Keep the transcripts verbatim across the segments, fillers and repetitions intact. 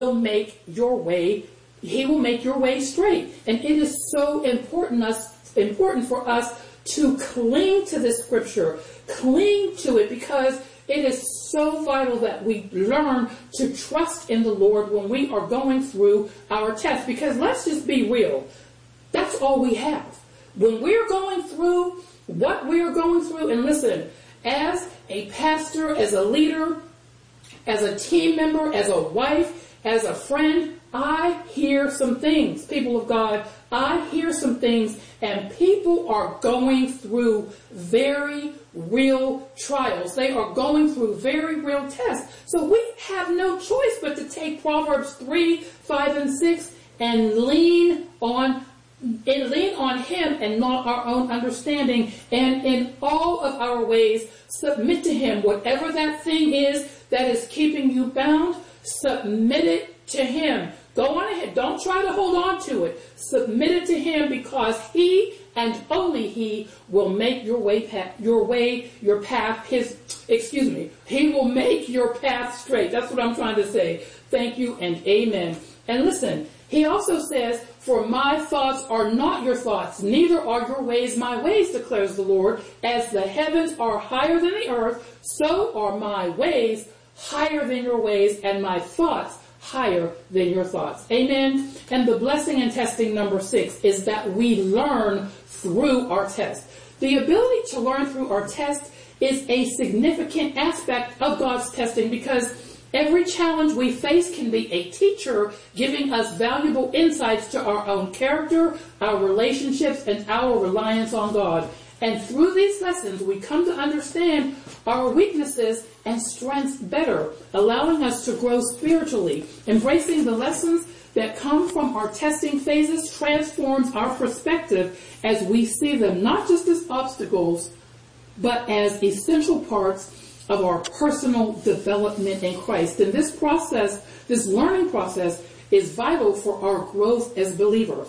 will make your way, he will make your way straight. And it is so important us important for us to cling to this scripture, cling to it, because it is so vital that we learn to trust in the Lord when we are going through our tests. Because let's just be real, that's all we have. When we're going through what we're going through, and listen, as a pastor, as a leader, as a team member, as a wife, as a friend, I hear some things, people of God. I hear some things, and people are going through very real trials. They are going through very real tests. So we have no choice but to take Proverbs three, five, and six and lean on and lean on him and not our own understanding, and in all of our ways submit to him. Whatever that thing is that is keeping you bound, submit it to him. Go on ahead. Don't try to hold on to it. Submit it to him, because he and only he will make your way path, your way, your path, his, excuse me, he will make your path straight. That's what I'm trying to say. Thank you and amen. And listen, he also says, for my thoughts are not your thoughts, neither are your ways my ways, declares the Lord. As the heavens are higher than the earth, so are my ways higher than your ways, and my thoughts higher than your thoughts. Amen. And the blessing and testing number six is that we learn through our test. The ability to learn through our test is a significant aspect of God's testing, because every challenge we face can be a teacher giving us valuable insights to our own character, our relationships, and our reliance on God. And through these lessons, we come to understand our weaknesses and strengths better, allowing us to grow spiritually. Embracing the lessons that come from our testing phases transforms our perspective as we see them not just as obstacles, but as essential parts of our personal development in Christ. And this process, this learning process, is vital for our growth as believers.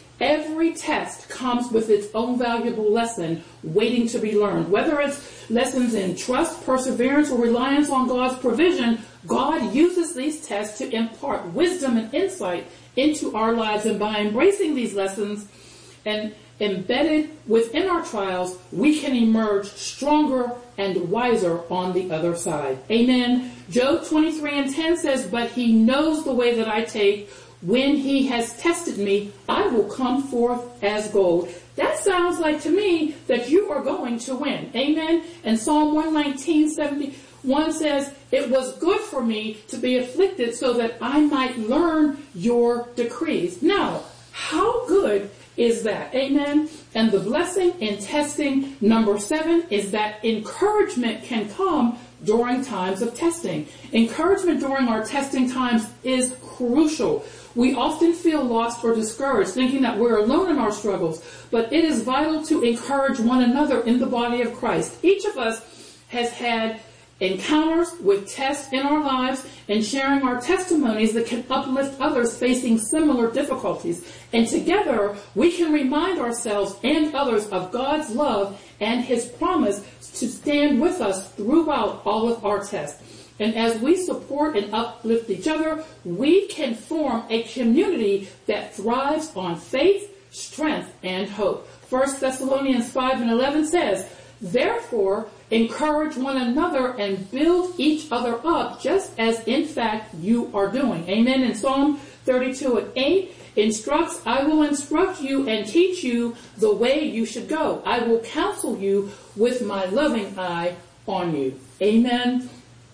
Every test comes with its own valuable lesson waiting to be learned. Whether it's lessons in trust, perseverance, or reliance on God's provision, God uses these tests to impart wisdom and insight into our lives. And by embracing these lessons and embedded within our trials, we can emerge stronger and wiser on the other side. Amen. Job twenty-three and ten says, but he knows the way that I take. When he has tested me, I will come forth as gold. That sounds like to me that you are going to win. Amen. And Psalm one nineteen, seventy-one says, it was good for me to be afflicted so that I might learn your decrees. Now, how good is that? Amen. And the blessing in testing number seven is that encouragement can come during times of testing. Encouragement during our testing times is crucial. We often feel lost or discouraged, thinking that we're alone in our struggles, but it is vital to encourage one another in the body of Christ. Each of us has had encounters with tests in our lives, and sharing our testimonies that can uplift others facing similar difficulties. And together, we can remind ourselves and others of God's love and his promise to stand with us throughout all of our tests. And as we support and uplift each other, we can form a community that thrives on faith, strength, and hope. First Thessalonians five and eleven says, therefore, encourage one another and build each other up, just as in fact you are doing. Amen. In Psalm thirty-two and eight, instructs, I will instruct you and teach you the way you should go. I will counsel you with my loving eye on you. Amen.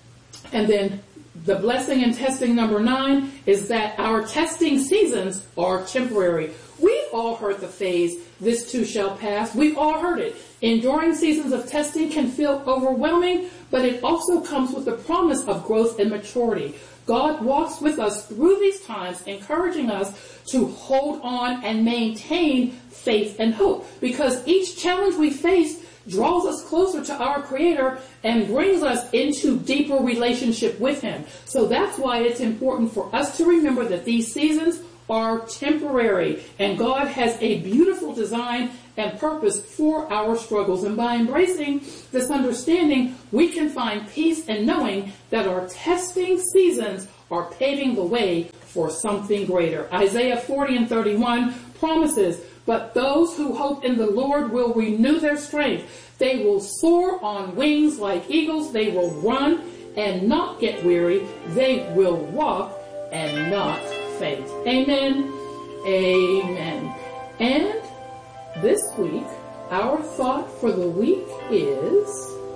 And then the blessing and testing number nine is that our testing seasons are temporary. We've all heard the phrase, this too shall pass. We've all heard it. Enduring seasons of testing can feel overwhelming, but it also comes with the promise of growth and maturity. God walks with us through these times, encouraging us to hold on and maintain faith and hope, because each challenge we face draws us closer to our Creator and brings us into deeper relationship with him. So that's why it's important for us to remember that these seasons are temporary, and God has a beautiful design and purpose for our struggles. And by embracing this understanding, we can find peace in knowing that our testing seasons are paving the way for something greater. Isaiah forty and thirty-one promises, but those who hope in the Lord will renew their strength. They will soar on wings like eagles. They will run and not get weary. They will walk and not faint. Amen. Amen. And this week, our thought for the week is,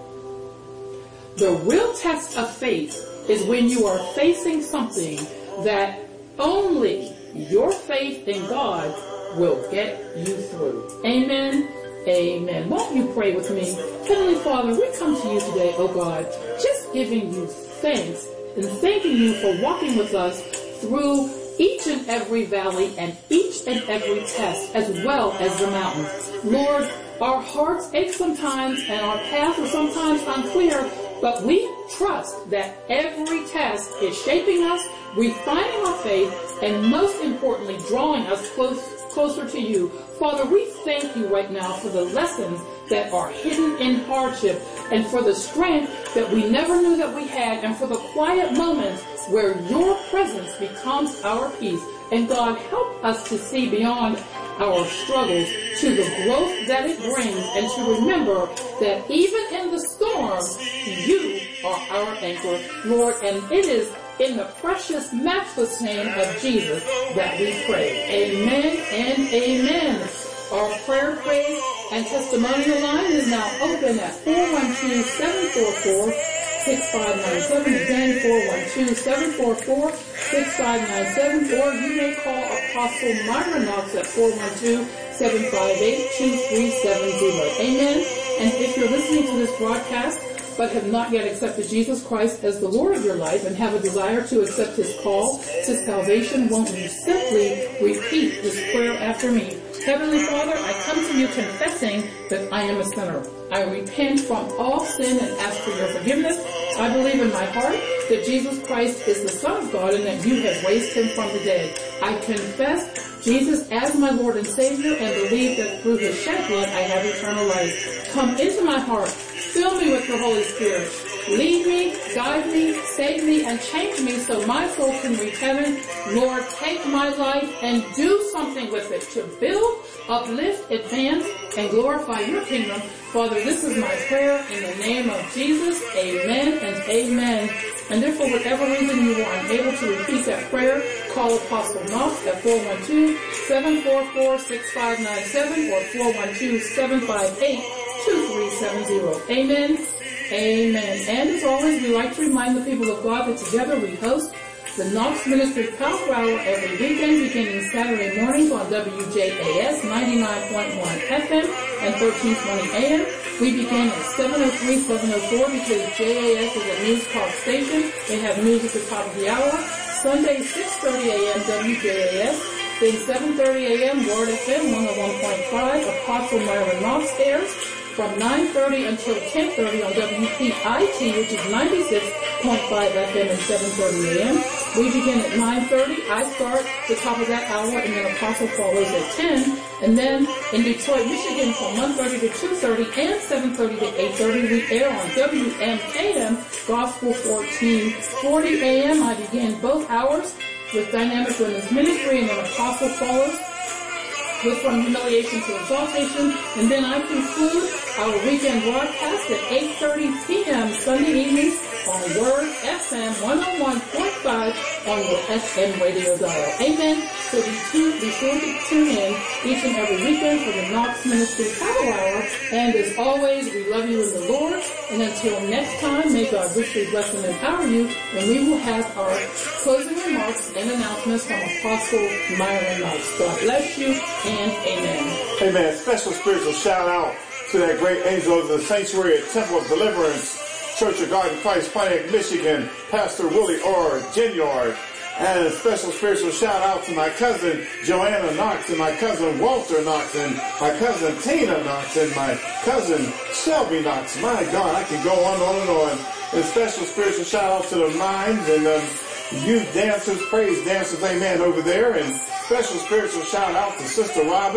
the real test of faith is when you are facing something that only your faith in God will get you through. Amen. Amen. Won't you pray with me? Heavenly Father, we come to you today, oh God, just giving you thanks and thanking you for walking with us through each and every valley and each and every test, as well as the mountains. Lord, our hearts ache sometimes and our paths are sometimes unclear, but we trust that every test is shaping us, refining our faith, and most importantly, drawing us close, closer to you. Father, we thank you right now for the lessons that are hidden in hardship, and for the strength that we never knew that we had, and for the quiet moments where your presence becomes our peace. And God, help us to see beyond our struggles to the growth that it brings, and to remember that even in the storm, you are our anchor, Lord, and it is in the precious, matchless name of Jesus that we pray. Amen and amen. Our prayer, praise, and testimonial line is now open at four one two, seven four four, six five nine seven. Again, four one two, seven four four, six five nine seven. Or you may call Apostle Myra Knox at four one two, seven five eight, two three seven zero. Amen. And if you're listening to this broadcast but have not yet accepted Jesus Christ as the Lord of your life and have a desire to accept his call to salvation, won't you simply repeat this prayer after me? Heavenly Father, I come to you confessing that I am a sinner. I repent from all sin and ask for your forgiveness. I believe in my heart that Jesus Christ is the Son of God and that you have raised him from the dead. I confess Jesus as my Lord and Savior and believe that through his shed blood I have eternal life. Come into my heart. Fill me with your Holy Spirit. Lead me, guide me, save me, and change me so my soul can reach heaven. Lord, take my life and do something with it to build, uplift, advance, and glorify your kingdom. Father, this is my prayer in the name of Jesus. Amen and amen. And if for whatever reason you are unable to repeat that prayer, call Apostle Knox at four one two, seven four four, six five nine seven or four one two, seven five eight, two three seven zero. Amen. Amen. And as always, we like to remind the people of God that together we host the Knox Ministry Power Hour every weekend, beginning Saturday mornings on W J A S ninety-nine point one F M and thirteen twenty A M. We begin at seven oh three, seven oh four because J A S is a news talk station. They have news at the top of the hour. Sunday, six thirty A M W J A S. Then seven thirty A M Word F M one oh one point five. Apostle Myra Knox airs from nine thirty until ten thirty on W P I T, which is ninety-six point five F M and seven thirty A M. We begin at nine thirty. I start the top of that hour, and then Apostle follows at ten. And then in Detroit, Michigan, from one thirty to two thirty and seven thirty to eight thirty, we air on W M K M Gospel fourteen forty A M. I begin both hours with Dynamic Women's Ministry, and then Apostle follows with From Humiliation to Exaltation. And then I conclude our weekend broadcast at eight thirty P M Sunday evenings on Word F M one oh one point five on your F M radio dial. Amen. So be, too, be sure to tune in each and every weekend for the Knox Ministry Power Hour. And as always, we love you in the Lord. And until next time, may God richly bless and empower you. And we will have our closing remarks and announcements from Apostle Myra Knox. God bless you and amen. Amen. Special spiritual shout out to that great angel of the sanctuary at Temple of Deliverance, Church of God in Christ, Pontiac, Michigan, Pastor Willie R. Ginyard. And a special spiritual shout out to my cousin Joanna Knox and my cousin Walter Knox and my cousin Tina Knox and my cousin Shelby Knox. My God, I can go on and on and on. And special spiritual shout out to the Minds and um, youth dancers, praise dancers, amen, over there. And special spiritual shout out to Sister Robin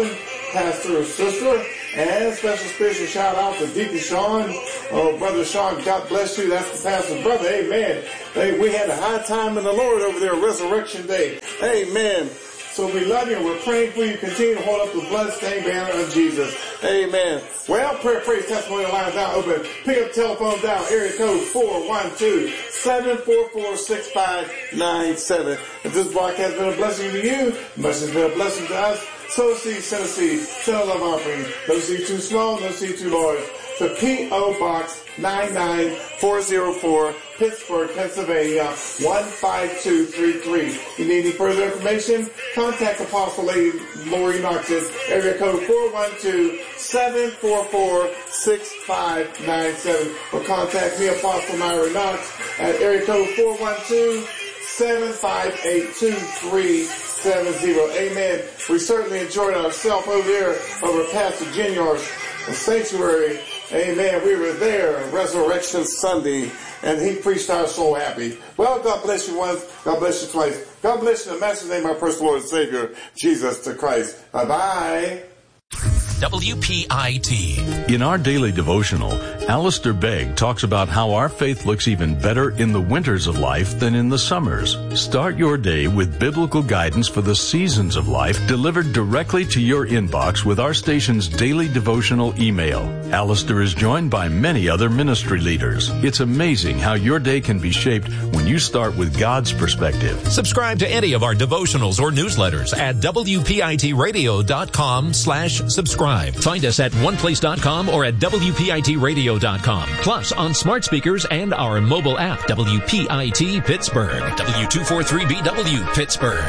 pastor or sister. And special spiritual shout out to Deacon Sean. Oh, Brother Sean, God bless you. That's the pastor's brother. Amen. Hey, we had a high time in the Lord over there, Resurrection Day. Amen. So we love you and we're praying for you. Continue to hold up the bloodstained banner of Jesus. Amen. Well, prayer, praise, testimony lines now open. Pick up the telephone down. Area code four one two, seven four four, six five nine seven. If this broadcast has been a blessing to you, much has been a blessing to us. Sow a seed, send a seed, send a love offering. No seed too small, no seed too large. To P O Box nine nine four zero four, Pittsburgh, Pennsylvania one five two three three. You need any further information? Contact Apostle Lady Lori Knox, area code four one two, seven four four, six five nine seven. Or contact me, Apostle Myra Knox, at area code four one two, seven five eight, two three seven zero. Amen. We certainly enjoyed ourselves over there over Pastor Ginyard's sanctuary. Amen. We were there Resurrection Sunday, and he preached our soul happy. Well, God bless you once. God bless you twice. God bless you in the Master's name, our personal Lord and Savior, Jesus the Christ. Bye-bye. W P I T. In our daily devotional, Alistair Begg talks about how our faith looks even better in the winters of life than in the summers. Start your day with biblical guidance for the seasons of life delivered directly to your inbox with our station's daily devotional email. Alistair is joined by many other ministry leaders. It's amazing how your day can be shaped when you start with God's perspective. Subscribe to any of our devotionals or newsletters at W P I T radio dot com slash subscribe. Find us at one place dot com or at W P I T radio dot com. Plus on smart speakers and our mobile app, W P I T Pittsburgh, W two forty-three B W Pittsburgh.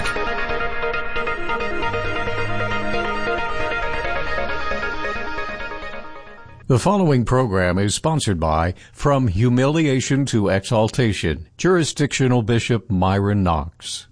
The following program is sponsored by From Humiliation to Exaltation, Jurisdictional Bishop Myron Knox.